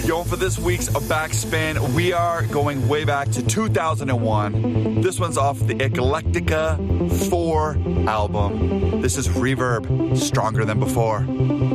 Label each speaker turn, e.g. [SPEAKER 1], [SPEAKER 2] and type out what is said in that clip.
[SPEAKER 1] Yo, for this week's Backspin, we are going way back to 2001. This one's off the Eclectica 4 album. This is Reverb, Stronger Than Before.